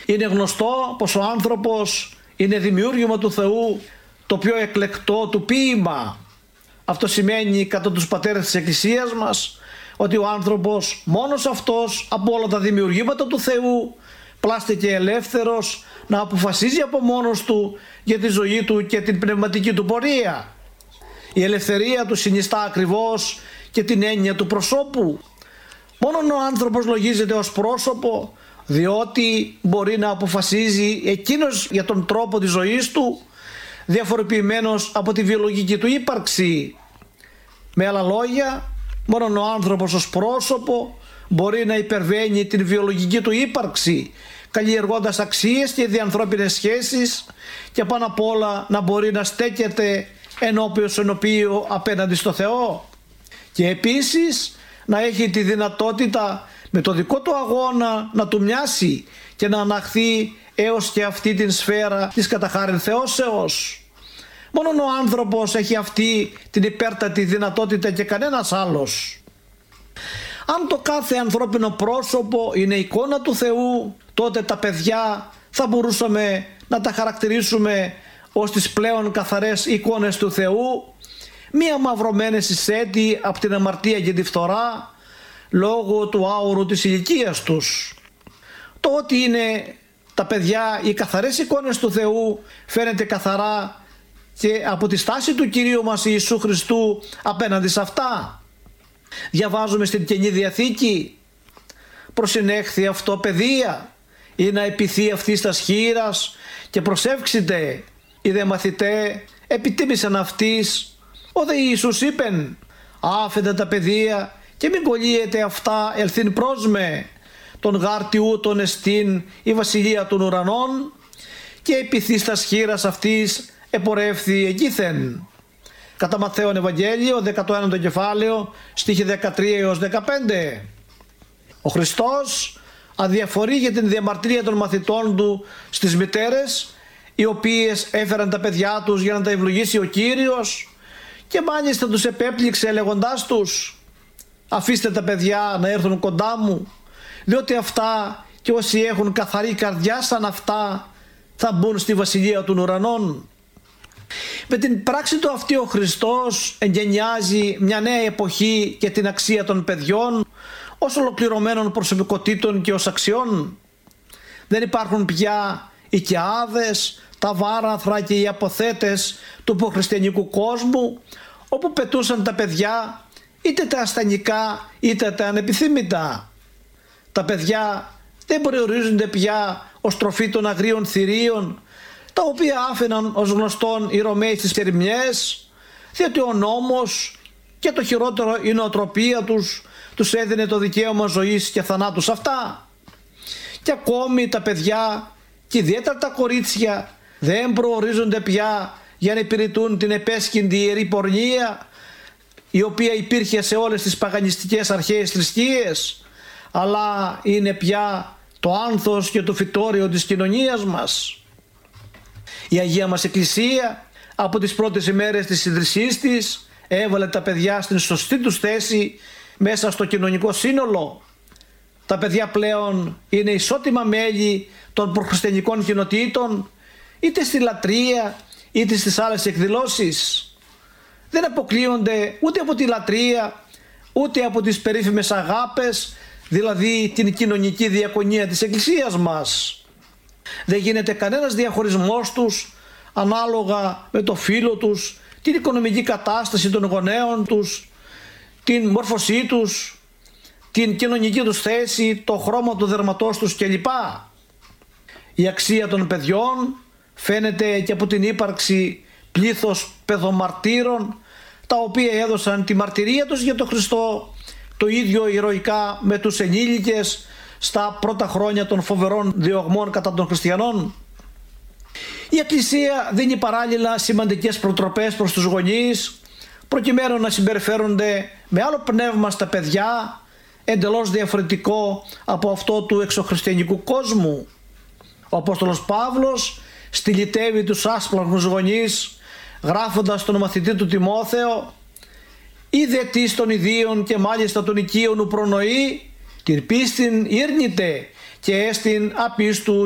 Είναι γνωστό πως ο άνθρωπος είναι δημιούργημα του Θεού, το πιο εκλεκτό του ποίημα. Αυτό σημαίνει κατά τους πατέρες της Εκκλησίας μας ότι ο άνθρωπος μόνος αυτός από όλα τα δημιουργήματα του Θεού πλάστηκε ελεύθερος να αποφασίζει από μόνος του για τη ζωή του και την πνευματική του πορεία. Η ελευθερία του συνιστά ακριβώς και την έννοια του προσώπου. Μόνον ο άνθρωπος λογίζεται ως πρόσωπο διότι μπορεί να αποφασίζει εκείνος για τον τρόπο της ζωής του, διαφοροποιημένος από τη βιολογική του ύπαρξη. Με άλλα λόγια, μόνον ο άνθρωπος ως πρόσωπο μπορεί να υπερβαίνει την βιολογική του ύπαρξη, καλλιεργώντας αξίες και διανθρώπινες σχέσεις και πάνω απ' όλα να μπορεί να στέκεται ενώπιο απέναντι στο Θεό και επίσης να έχει τη δυνατότητα με το δικό του αγώνα να του μοιάσει και να αναχθεί έως και αυτή την σφαίρα της καταχάριν θεώσεως. Μόνον ο άνθρωπος έχει αυτή την υπέρτατη δυνατότητα και κανένας άλλος. Αν το κάθε ανθρώπινο πρόσωπο είναι εικόνα του Θεού, τότε τα παιδιά θα μπορούσαμε να τα χαρακτηρίσουμε ως τις πλέον καθαρές εικόνες του Θεού, μία μαυρωμένη συσέτη από την αμαρτία και τη φθορά λόγω του άουρου της ηλικίας τους. Το ότι είναι τα παιδιά οι καθαρές εικόνες του Θεού φαίνεται καθαρά και από τη στάση του Κυρίου μας Ιησού Χριστού απέναντι σε αυτά. Διαβάζουμε στην Καινή Διαθήκη: «Προσυνέχθη αυτό παιδεία, ή να επιθεί αυτής τας χείρας και προσεύξετε, οι δε μαθητέ επιτίμησαν αυτής. Ο δε Ιησούς είπεν: άφετε τα παιδεία και μην κολλείετε αυτά ελθύν προς με, τον γάρτι ούτων εστίν η βασιλεία των ουρανών, και επιθείς τας χείρας αυτής επορεύθη εκείθεν». Κατά Ματθαίον Ευαγγέλιο 19ο κεφάλαιο στίχη 13 έως 15. Ο Χριστός αδιαφορεί για την διαμαρτυρία των μαθητών του στις μητέρες, οι οποίες έφεραν τα παιδιά τους για να τα ευλογήσει ο Κύριος, και μάλιστα τους επέπληξε λέγοντάς τους: αφήστε τα παιδιά να έρθουν κοντά μου, διότι αυτά και όσοι έχουν καθαρή καρδιά σαν αυτά θα μπουν στη βασιλεία των ουρανών. Με την πράξη του αυτή ο Χριστός εγκαινιάζει μια νέα εποχή και την αξία των παιδιών ως ολοκληρωμένων προσωπικότητων και ως αξιών. Δεν υπάρχουν πια οι κεάδες, τα βάραθρα και οι αποθέτες του προχριστιανικού κόσμου, όπου πετούσαν τα παιδιά είτε τα ασθενικά είτε τα ανεπιθύμητα. Τα παιδιά δεν προορίζονται πια ως τροφή των αγρίων θηρίων, τα οποία άφηναν ως γνωστόν οι Ρωμαίοι στις ερημιές, διότι ο νόμος και το χειρότερο η νοοτροπία τους έδινε το δικαίωμα ζωής και θανάτου σε αυτά. Και ακόμη τα παιδιά και ιδιαίτερα τα κορίτσια δεν προορίζονται πια για να υπηρετούν την επέσχυντη ιερή πορνεία, η οποία υπήρχε σε όλες τις παγανιστικές αρχαίες θρησκείες, αλλά είναι πια το άνθος και το φυτόριο της κοινωνίας μας. Η Αγία μας Εκκλησία από τις πρώτες ημέρες της ίδρυσής της έβαλε τα παιδιά στην σωστή τους θέση μέσα στο κοινωνικό σύνολο. Τα παιδιά πλέον είναι ισότιμα μέλη των προχριστιανικών κοινοτήτων, είτε στη λατρεία είτε στις άλλες εκδηλώσεις. Δεν αποκλείονται ούτε από τη λατρεία ούτε από τις περίφημες αγάπες, δηλαδή την κοινωνική διακονία της Εκκλησίας μας. Δεν γίνεται κανένας διαχωρισμός τους ανάλογα με το φύλο τους, την οικονομική κατάσταση των γονέων τους, την μόρφωσή τους, την κοινωνική τους θέση, το χρώμα του δερματός τους κλπ. Η αξία των παιδιών φαίνεται και από την ύπαρξη πλήθος παιδομαρτύρων, τα οποία έδωσαν τη μαρτυρία τους για τον Χριστό το ίδιο ηρωικά με τους ενήλικες στα πρώτα χρόνια των φοβερών διωγμών κατά των χριστιανών. Η Εκκλησία δίνει παράλληλα σημαντικές προτροπές προς τους γονείς, προκειμένου να συμπεριφέρονται με άλλο πνεύμα στα παιδιά, εντελώς διαφορετικό από αυτό του εξωχριστιανικού κόσμου. Ο Απόστολος Παύλος στυλιτεύει τους άσπλαχνους γονείς, γράφοντας στον μαθητή του Τιμόθεο: «Είδε τι των ιδίων και μάλιστα των οικείων ου προνοεί, την πίστην ήρνητε και έστιν απίστου